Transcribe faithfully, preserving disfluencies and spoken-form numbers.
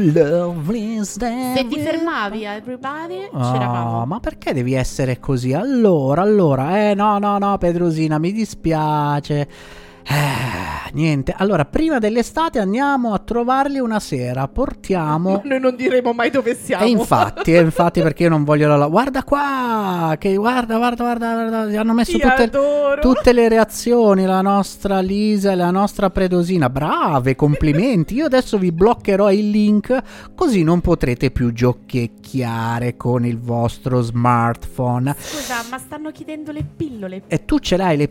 Love is there. Se ti fermavi, everybody, oh, c'eravamo. Ma perché devi essere così? Allora, allora, eh no, no, no, Pedrusina, mi dispiace. Eh, niente, allora prima dell'estate andiamo a trovarli una sera, portiamo... Noi non diremo mai dove siamo. E infatti, e infatti perché io non voglio la... Guarda qua, che guarda, guarda, guarda, guarda, hanno messo tutte, tutte le reazioni, la nostra Lisa e la nostra Predosina, brave, complimenti. Io adesso vi bloccherò il link, così non potrete più giochicchiare con il vostro smartphone. Scusa, ma stanno chiedendo le pillole. E tu ce l'hai le